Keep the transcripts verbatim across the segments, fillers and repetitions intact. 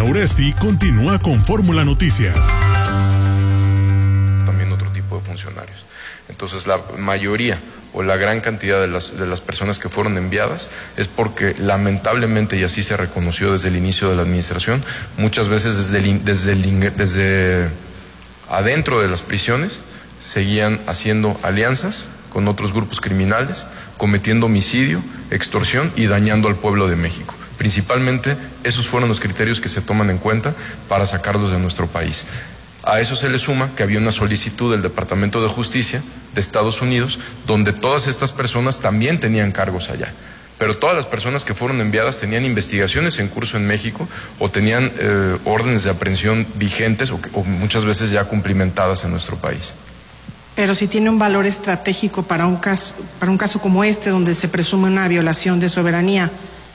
Uresti continúa con Fórmula Noticias. También otro tipo de funcionarios. Entonces la mayoría o la gran cantidad de las, de las personas que fueron enviadas es porque lamentablemente, y así se reconoció desde el inicio de la administración, muchas veces desde, el, desde, el, desde adentro de las prisiones seguían haciendo alianzas con otros grupos criminales, cometiendo homicidio, extorsión y dañando al pueblo de México. Principalmente esos fueron los criterios que se toman en cuenta para sacarlos de nuestro país. A eso se le suma que había una solicitud del Departamento de Justicia de Estados Unidos, donde todas estas personas también tenían cargos allá. Pero todas las personas que fueron enviadas tenían investigaciones en curso en México o tenían eh, órdenes de aprehensión vigentes o, o muchas veces ya cumplimentadas en nuestro país. Pero si tiene un valor estratégico para un caso, para un caso como este, donde se presume una violación de soberanía,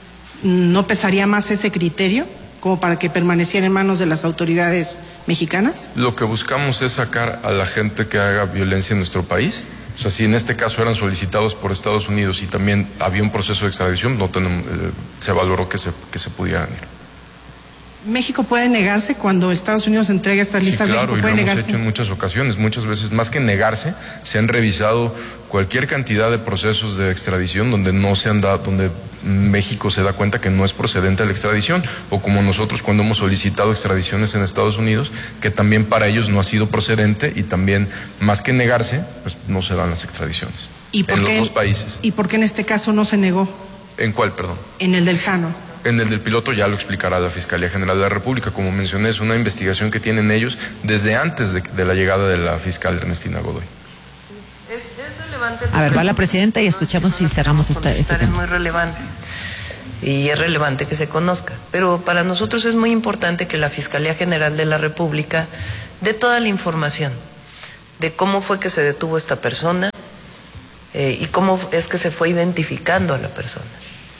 ¿no pesaría más ese criterio como para que permaneciera en manos de las autoridades mexicanas? Lo que buscamos es sacar a la gente que haga violencia en nuestro país. O sea, si en este caso eran solicitados por Estados Unidos y también había un proceso de extradición, no tenemos, eh, se valoró que se, que se pudieran ir. ¿México puede negarse cuando Estados Unidos entrega estas listas? Sí, claro, ¿México y puede lo hemos negarse? hecho en muchas ocasiones. Muchas veces, más que negarse, se han revisado cualquier cantidad de procesos de extradición donde no se han dado, donde México se da cuenta que no es procedente la extradición, o como nosotros cuando hemos solicitado extradiciones en Estados Unidos, que también para ellos no ha sido procedente y también, más que negarse, pues no se dan las extradiciones. ¿Y por en qué, los dos países. ¿Y por qué en este caso no se negó? ¿En cuál, perdón? En el del Jano. En el del piloto ya lo explicará la Fiscalía General de la República. Como mencioné, es una investigación que tienen ellos desde antes de, de la llegada de la fiscal Ernestina Godoy. Sí, es, es relevante. A ver, va la presidenta y escuchamos si cerramos esta, este tema. tema. Es muy relevante y es relevante que se conozca. Pero para nosotros es muy importante que la Fiscalía General de la República dé toda la información de cómo fue que se detuvo esta persona eh, y cómo es que se fue identificando a la persona.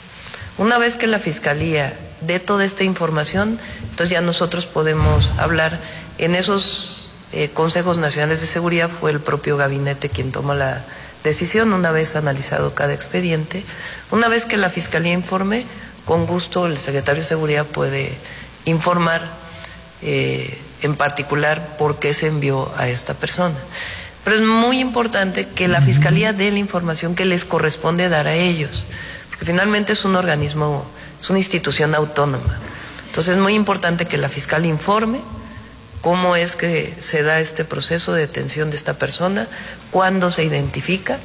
Una vez que la Fiscalía dé toda esta información, entonces ya nosotros podemos hablar. En esos eh, consejos nacionales de seguridad fue el propio gabinete quien tomó la decisión, una vez analizado cada expediente. Una vez que la Fiscalía informe, con gusto el secretario de Seguridad puede informar eh, en particular por qué se envió a esta persona. Pero es muy importante que la Fiscalía dé la información que les corresponde dar a ellos, porque finalmente es un organismo, es una institución autónoma. Entonces es muy importante que la fiscal informe cómo es que se da este proceso de detención de esta persona, cuándo se identifica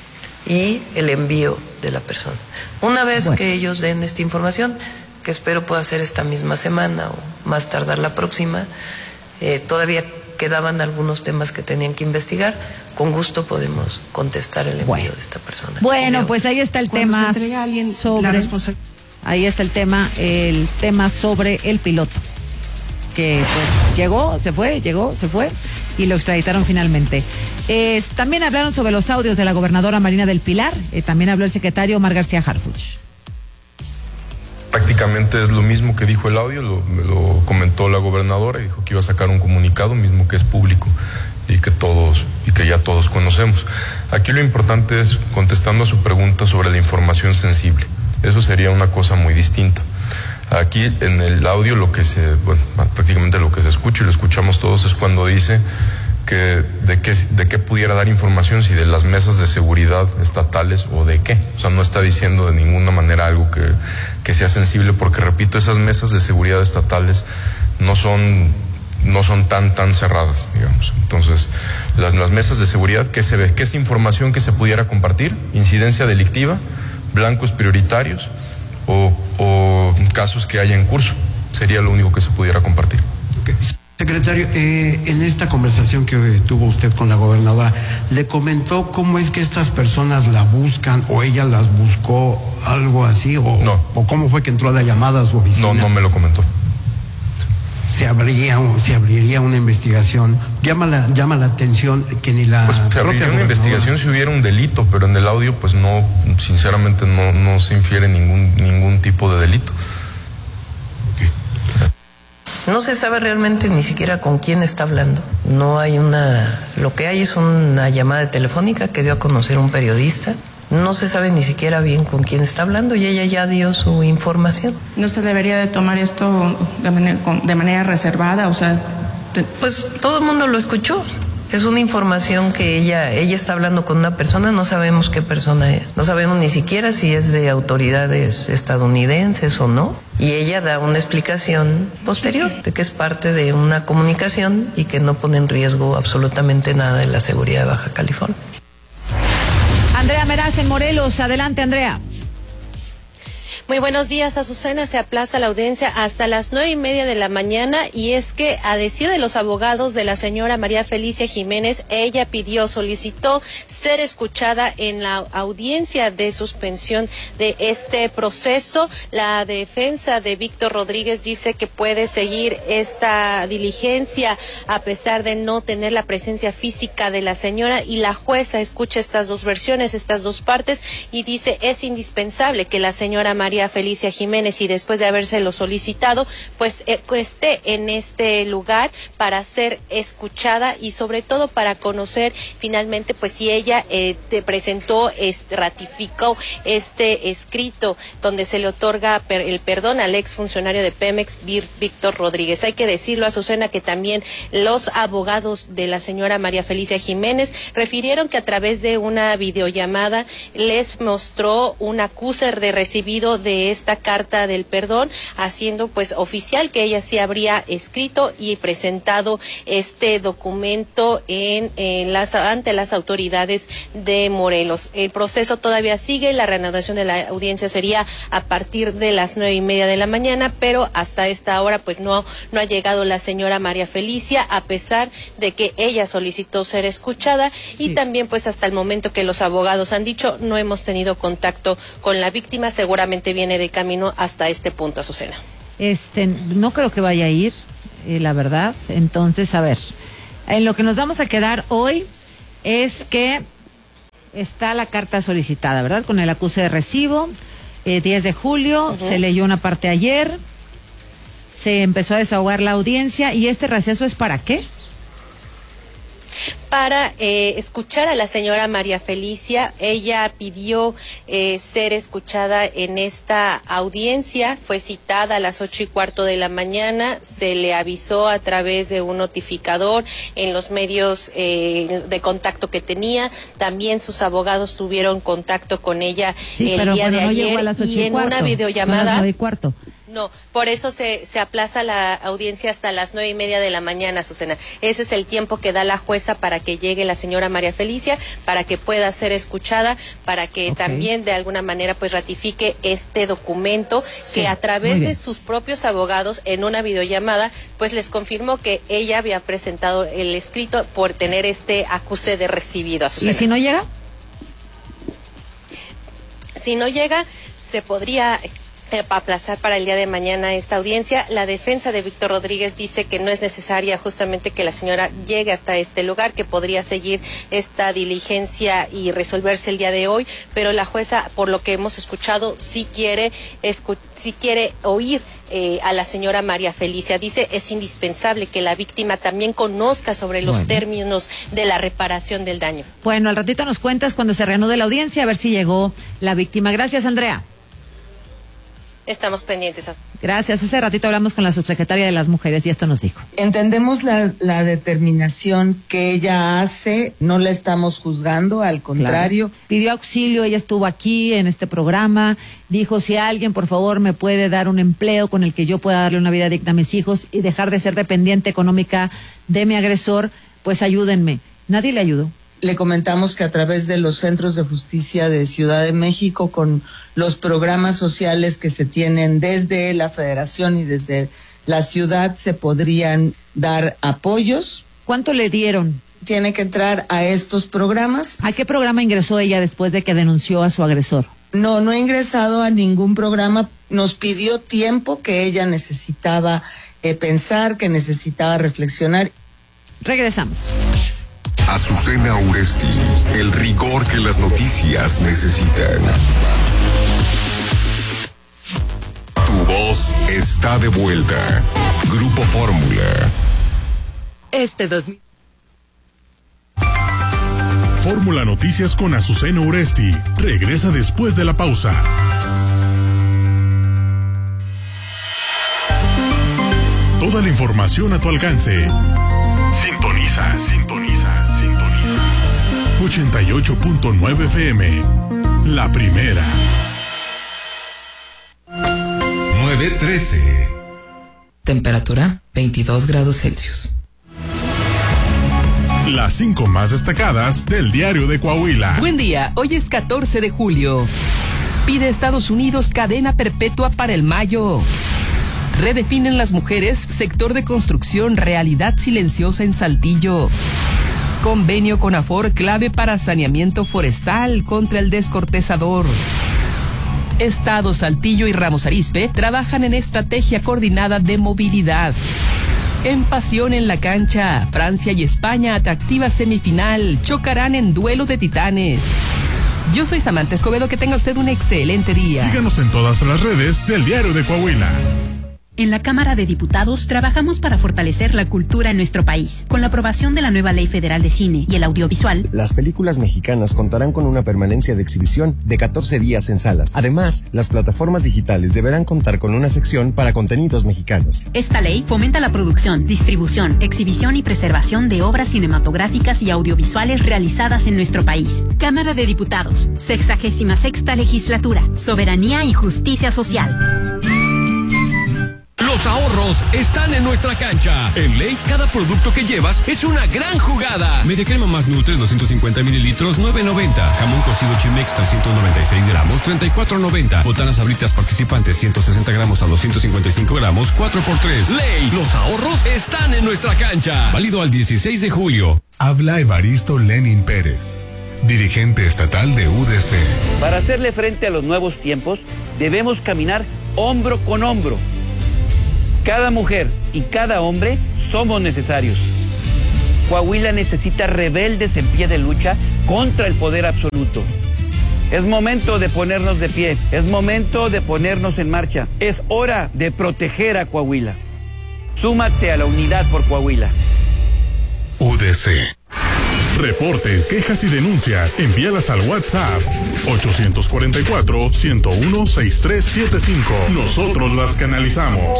y el envío de la persona. Una vez bueno. que ellos den esta información, que espero pueda ser esta misma semana o más tardar la próxima, eh, todavía quedaban algunos temas que tenían que investigar. Con gusto podemos contestar el envío bueno. de esta persona. Bueno, pues ahí está el tema sobre ahí está el tema, el tema sobre el piloto que pues llegó, se fue, llegó, se fue y lo extraditaron finalmente. Eh, también hablaron sobre los audios de la gobernadora Marina del Pilar. Eh, también habló el secretario Omar García Harfuch. Prácticamente es lo mismo que dijo el audio, lo, lo comentó la gobernadora y dijo que iba a sacar un comunicado mismo que es público y que todos y que ya todos conocemos. Aquí lo importante es contestando a su pregunta sobre la información sensible. Eso sería una cosa muy distinta. Aquí en el audio lo que se, bueno, prácticamente lo que se escucha y lo escuchamos todos es cuando dice que de qué de qué pudiera dar información, si de las mesas de seguridad estatales o de qué. O sea, no está diciendo de ninguna manera algo que, que sea sensible, porque repito, esas mesas de seguridad estatales no son no son tan tan cerradas, digamos. Entonces, las, las mesas de seguridad, ¿qué se ve? ¿Qué es información que se pudiera compartir? Incidencia delictiva, blancos prioritarios o, o casos que haya en curso. Sería lo único que se pudiera compartir. Okay. Secretario, eh, en esta conversación que eh, tuvo usted con la gobernadora, ¿le comentó cómo es que estas personas la buscan o ella las buscó, algo así? O, no. ¿O cómo fue que entró a la llamada a su oficina? No, no me lo comentó. Se abriría, se abriría una investigación. Llama la, llama la atención que ni la pues se abriría una investigación si hubiera un delito, pero en el audio pues no, sinceramente no, no se infiere ningún, ningún tipo de delito. Okay. No se sabe realmente ni siquiera con quién está hablando. No hay una... Lo que hay es una llamada telefónica que dio a conocer un periodista No se sabe ni siquiera bien con quién está hablando y ella ya dio su información. ¿No se debería de tomar esto de manera, de manera reservada? O sea, de... pues todo el mundo lo escuchó. Es una información que ella, ella está hablando con una persona, no sabemos qué persona es. No sabemos ni siquiera si es de autoridades estadounidenses o no. Y ella da una explicación posterior de que es parte de una comunicación y que no pone en riesgo absolutamente nada de la seguridad de Baja California. Andrea Meraz en Morelos. Adelante, Andrea. Muy buenos días, Azucena. Se aplaza la audiencia hasta las nueve y media de la mañana y es que, a decir de los abogados de la señora María Felicia Jiménez, ella pidió, solicitó ser escuchada en la audiencia de suspensión de este proceso. La defensa de Víctor Rodríguez dice que puede seguir esta diligencia a pesar de no tener la presencia física de la señora, y la jueza escucha estas dos versiones, estas dos partes, y dice es indispensable que la señora María Felicia Jiménez, y después de habérselo solicitado, pues eh, esté en este lugar para ser escuchada y sobre todo para conocer finalmente pues si ella eh, te presentó, este, ratificó este escrito donde se le otorga per, el perdón al ex funcionario de Pemex, Víctor Rodríguez. Hay que decirlo, Azucena, que también los abogados de la señora María Felicia Jiménez refirieron que a través de una videollamada les mostró un acuse de recibido de esta carta del perdón, haciendo pues oficial que ella sí habría escrito y presentado este documento en, en las ante las autoridades de Morelos. El proceso todavía sigue, la reanudación de la audiencia sería a partir de las nueve y media de la mañana, pero hasta esta hora pues no, no ha llegado la señora María Felicia, a pesar de que ella solicitó ser escuchada, y sí. También pues hasta el momento que los abogados han dicho no hemos tenido contacto con la víctima, seguramente viene de camino hasta este punto, Azucena. Este, no creo que vaya a ir, eh, la verdad. Entonces, a ver, en lo que nos vamos a quedar hoy es que está la carta solicitada, ¿verdad? Con el acuse de recibo, eh, diez de julio, uh-huh. Se leyó una parte ayer, se empezó a desahogar la audiencia, y este receso es ¿para qué? Para eh, escuchar a la señora María Felicia. Ella pidió eh, ser escuchada en esta audiencia, fue citada a las ocho y cuarto de la mañana, se le avisó a través de un notificador en los medios eh, de contacto que tenía, también sus abogados tuvieron contacto con ella sí, el pero día bueno, de no ayer llegó a las ocho y, y en cuarto, una videollamada. Son las nueve y cuarto. No, por eso se, se aplaza la audiencia hasta las nueve y media de la mañana, Azucena. Ese es el tiempo que da la jueza para que llegue la señora María Felicia, para que pueda ser escuchada, para que okay. también de alguna manera pues ratifique este documento, sí, que a través de sus propios abogados en una videollamada pues les confirmó que ella había presentado el escrito por tener este acuse de recibido, Azucena. ¿Y si no llega? Si no llega, se podría Eh, aplazar para el día de mañana esta audiencia. La defensa de Víctor Rodríguez dice que no es necesaria justamente que la señora llegue hasta este lugar, que podría seguir esta diligencia y resolverse el día de hoy, pero la jueza, por lo que hemos escuchado, sí quiere, escu- sí quiere oír Eh, a la señora María Felicia. Dice es indispensable que la víctima también conozca sobre los bueno. términos de la reparación del daño. Bueno, al ratito nos cuentas cuando se reanude la audiencia, a ver si llegó la víctima. Gracias, Andrea. Estamos pendientes. Gracias. Hace ratito hablamos con la subsecretaria de las Mujeres y esto nos dijo. Entendemos la, la determinación que ella hace, no la estamos juzgando, al contrario. Claro. Pidió auxilio, ella estuvo aquí en este programa, dijo si alguien por favor me puede dar un empleo con el que yo pueda darle una vida digna a mis hijos y dejar de ser dependiente económica de mi agresor, pues ayúdenme. Nadie le ayudó. Le comentamos que a través de los centros de justicia de Ciudad de México, con los programas sociales que se tienen desde la Federación y desde la ciudad, se podrían dar apoyos. ¿Cuánto le dieron? Tiene que entrar a estos programas. ¿A qué programa ingresó ella después de que denunció a su agresor? No, no ha ingresado a ningún programa. Nos pidió tiempo que ella necesitaba eh, pensar, que necesitaba reflexionar. Regresamos. Azucena Uresti, el rigor que las noticias necesitan. Tu voz está de vuelta. Grupo Fórmula. Este dos mil. Fórmula Noticias con Azucena Uresti regresa después de la pausa. Toda la información a tu alcance. Sintoniza, sintoniza, sintoniza. ochenta y ocho punto nueve F M. La primera. nueve trece. Temperatura veintidós grados Celsius. Las cinco más destacadas del Diario de Coahuila. Buen día, hoy es catorce de julio. Pide Estados Unidos cadena perpetua para el Mayo. Redefinen las mujeres, sector de construcción, realidad silenciosa en Saltillo. Convenio con Afor, clave para saneamiento forestal contra el descortezador. Estado, Saltillo y Ramos Arizpe trabajan en estrategia coordinada de movilidad. En pasión en la cancha, Francia y España, atractiva semifinal, chocarán en duelo de titanes. Yo soy Samantha Escobedo, que tenga usted un excelente día. Síganos en todas las redes del Diario de Coahuila. En la Cámara de Diputados trabajamos para fortalecer la cultura en nuestro país. Con la aprobación de la nueva Ley Federal de Cine y el Audiovisual, las películas mexicanas contarán con una permanencia de exhibición de catorce días en salas. Además, las plataformas digitales deberán contar con una sección para contenidos mexicanos. Esta ley fomenta la producción, distribución, exhibición y preservación de obras cinematográficas y audiovisuales realizadas en nuestro país. Cámara de Diputados, sexagésima sexta legislatura, soberanía y justicia social. Los ahorros están en nuestra cancha. En Ley, cada producto que llevas es una gran jugada. Media crema más Nutres, doscientos cincuenta mililitros, nueve noventa. Jamón cocido Chimex, trescientos noventa y seis gramos, treinta y cuatro noventa. Botanas Sabritas participantes, ciento sesenta gramos a doscientos cincuenta y cinco gramos, cuatro por tres. Ley, los ahorros están en nuestra cancha. Válido al dieciséis de julio. Habla Evaristo Lenin Pérez, dirigente estatal de U D C. Para hacerle frente a los nuevos tiempos, debemos caminar hombro con hombro. Cada mujer y cada hombre somos necesarios. Coahuila necesita rebeldes en pie de lucha contra el poder absoluto. Es momento de ponernos de pie, es momento de ponernos en marcha. Es hora de proteger a Coahuila. Súmate a la unidad por Coahuila. U D C. Reportes, quejas y denuncias, envíalas al WhatsApp ochocientos cuarenta y cuatro, ciento uno, sesenta y tres setenta y cinco. Nosotros las canalizamos.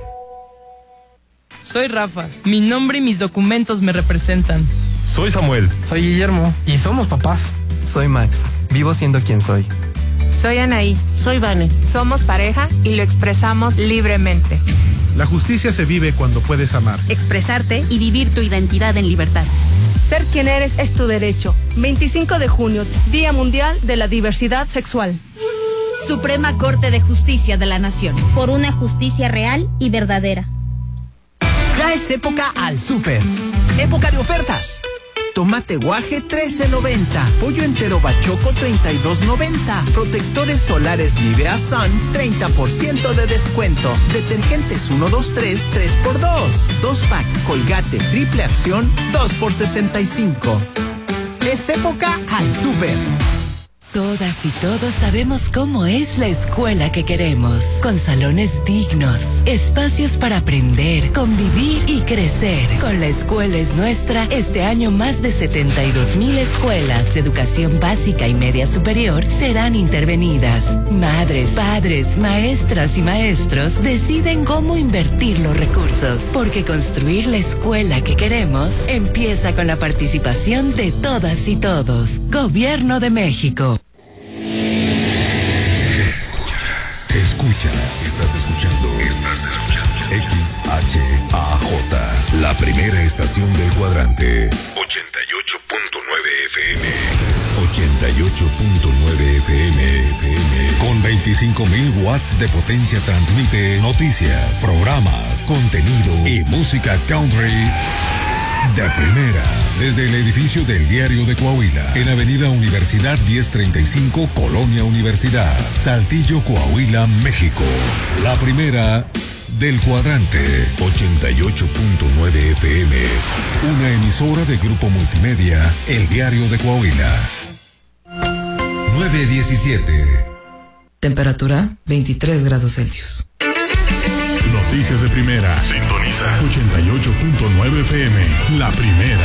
Soy Rafa. Mi nombre y mis documentos me representan. Soy Samuel. Soy Guillermo. Y somos papás. Soy Max. Vivo siendo quien soy. Soy Anaí. Soy Vane. Somos pareja y lo expresamos libremente. La justicia se vive cuando puedes amar, expresarte y vivir tu identidad en libertad. Ser quien eres es tu derecho. veinticinco de junio, Día Mundial de la Diversidad Sexual. Suprema Corte de Justicia de la Nación. Por una justicia real y verdadera. Ya es época al súper. Época de ofertas. Tomate guaje trece noventa. Pollo entero bachoco treinta y dos noventa. Protectores solares Nivea Sun treinta por ciento de descuento. Detergentes uno dos tres tres por dos. dos pack Colgate Triple Acción dos por sesenta y cinco. Es época al súper. Todas y todos sabemos cómo es la escuela que queremos, con salones dignos, espacios para aprender, convivir y crecer. Con La Escuela es Nuestra, este año más de setenta y dos mil escuelas de educación básica y media superior serán intervenidas. Madres, padres, maestras y maestros deciden cómo invertir los recursos, porque construir la escuela que queremos empieza con la participación de todas y todos. Gobierno de México. Escucha, estás escuchando, estás escuchando X H A J, la primera estación del cuadrante. ochenta y ocho punto nueve F M. ochenta y ocho punto nueve F M. F M. Con veinticinco mil watts de potencia transmite noticias, programas, contenido y música country de primera, desde el edificio del Diario de Coahuila, en Avenida Universidad diez treinta y cinco, Colonia Universidad, Saltillo, Coahuila, México. La primera del cuadrante, ochenta y ocho punto nueve F M, una emisora de Grupo Multimedia, El Diario de Coahuila. nueve diecisiete. Temperatura veintitrés grados Celsius. Noticias de primera. Sintoniza ochenta y ocho punto nueve F M. La primera.